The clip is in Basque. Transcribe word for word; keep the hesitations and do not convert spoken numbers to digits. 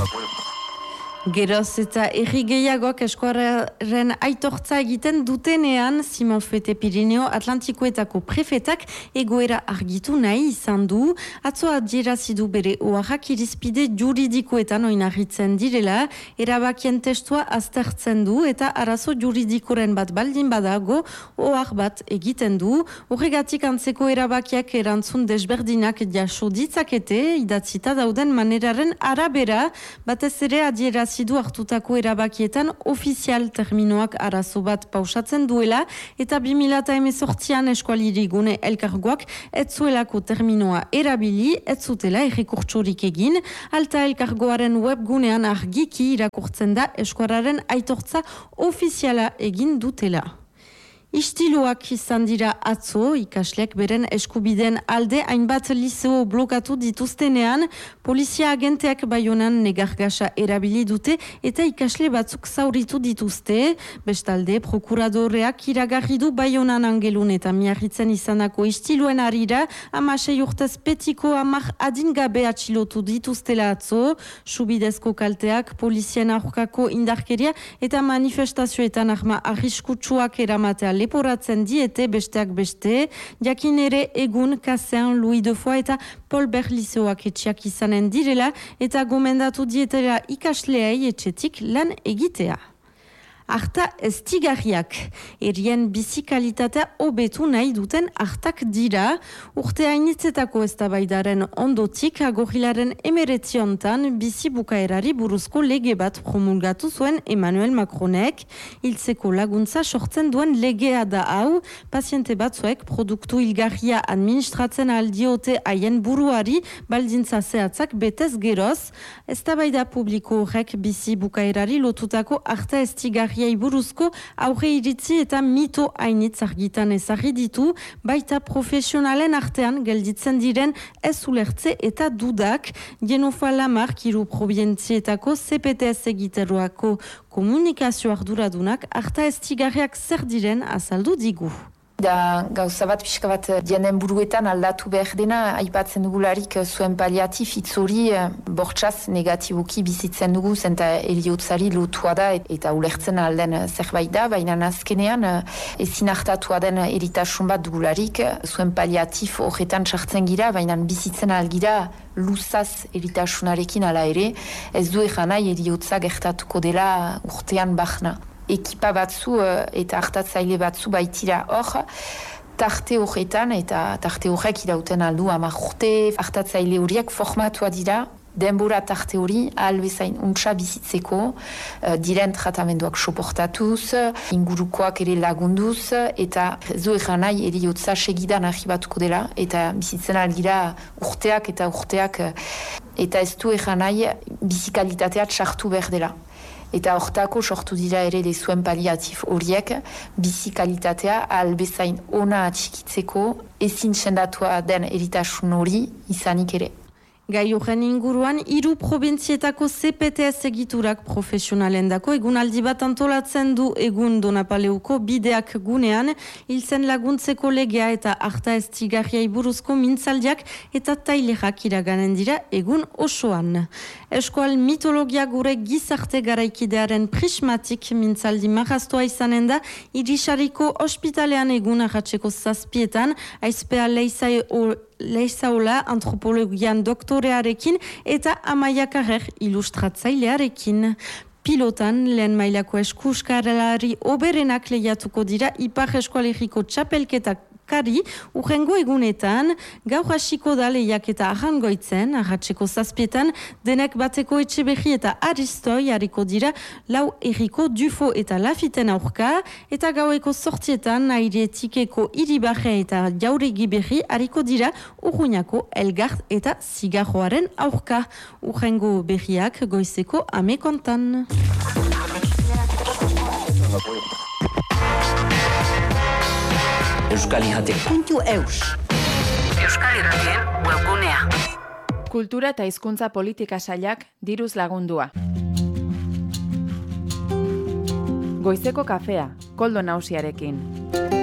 Geroz eta erri gehiagoak eskuarren aitortza egiten dutenean, Simon Fete Pirineo Atlantikoetako prefetak egoera argitu nahi izan du. Atzo adierazidu bere oaxak irizpide juridikoetan oinarritzen direla, erabakien testua aztertzen du eta arazo juridikoren bat baldin badago oax bat egiten du. Horregatik antzeko erabakiak erantzun desberdinak jaso ditzakete, idatzita dauden maneraren arabera, batez ere adieraz zidu hartutako erabakietan ofizial terminoak arazo bat pausatzen duela eta bi mila hemezortzian eskualirigune elkargoak ez zuelako terminoa erabili, ez zutela errekurtsorik egin, alta elkargoaren webgunean argiki irakurtzen da eskuararen aitortza ofiziala egin dutela. Istiluak izan dira atzo, ikasleak beren eskubideen alde hainbat liceo blokatu dituztenean, polizia agenteak Baionan negargasa erabili dute eta ikasle batzuk zauritu dituzte. Bestalde, prokuradoreak iragarri du Baionan Angelun eta Miarritzen izanako istiluen arira, amasei urtez petiko amak adingabe atxilotu dituztela atzo, subidezko kalteak, polizien aurkako indarkeria eta manifestazioetan arma arriskutsuak eramatea leporatzen diete besteak beste, jakin ere egun Kasean, Louis de Foix eta Paul Berlizoak etxeak izanen direla eta gomendatu dietela ikasleei etxetik lan egitea. Arta estigarriak, erien bizikalitatea hobetu nahi duten artak dira, urte hainitzetako eztabaidaren ondotik agorilaren emeretziontan bizi bukaerari buruzko lege bat promulgatu zuen Emmanuel Macronek, hiltzeko laguntza sortzen duen legea da hau, paziente batzuek produktu hilgarria administratzen aldiote haien buruari baldintza zehatzak betez geroz, eztabaida publiko horrek bizi bukaerari lotutako arta estigarriak buruzko aurre iritzi eta mito hainitz argitan ezarri ditu, baita profesionalen artean gelditzen diren ez ulertze eta dudak. Genofa Lamar, kiru probientzietako C P T S egiteroako komunikazio arduradunak arta estigarriak zer diren azaldu digu. Da gauza bat pixka bat dienen buruetan aldatu behar dena, aipatzen dugularik zuen paliatif itzori bortxaz negatiboki bizitzen dugu, zenta eriotzari lotua da eta ulertzen alden zerbait da, baina azkenean ezin hartatua den eritasun bat dugularik, zuen paliatif horretan txartzen gira, baina bizitzen algira luzaz eritasunarekin ala ere, ez du egan nahi eriotza gertatuko dela urtean bahna. Ekipa batzu eta hartatzaile batzu baitira hor, tarte horretan eta tarte horrek irauten aldu hamar urte, hartatzaile horiek formatua dira, denbora tarte hori ahalbezain untsa bizitzeko, diren tratamenduak soportatuz, ingurukoak ere lagunduz, eta zo egan nahi eriotza segidan arribatuko dela, eta bizitzen algira urteak eta urteak, eta ez du egan nahi bizikalitatea txartu behar dela. Eta hortako sortu dira ere de zuen paliatif horiek, bizi kalitatea albezain ona atxikitzeko ezin sendatua den eritasun hori izanik ere. Gai horren inguruan, hiru probintzietako C P T S egiturak profesionalendako egunaldi bat antolatzen du egun Donapaleuko bideak gunean, hiltzen laguntzeko legea eta arta estigarriai buruzko mintzaldiak eta tailerak iraganen dira egun osoan. Eskual mitologia gure gizarte garaikidearen prismatik mintzaldi marraztua izanen da, Irisariko ospitalean egun arratseko zazpietan, aizpea leizai Leizaola antropologian doktorearekin eta Amaia Carrer ilustratzailearekin. Pilotan, lehen mailako eskuskarelari oberenak lehiatuko dira Ipar Eskualeriko txapelketak kari, urrengo egunetan, gaur hasiko da lehiaketa arrangoitzen, arratseko zazpietan, denek bateko Etxeberri eta Aristoi hariko dira lau erriko Dufo eta Lafiten aurka, eta gaueko sortietan, Airietikeko Iribarre eta Jauregi berri hariko dira Urruñako Elgart eta Zigarroaren aurka. Urrengo berriak goizeko amekontan. Euskal Irratik puntu eus. Euskal Irratien webgunea. Kultura eta hizkuntza politika sailak diruz lagundua. Goizeko kafea, Koldo Nausiarekin.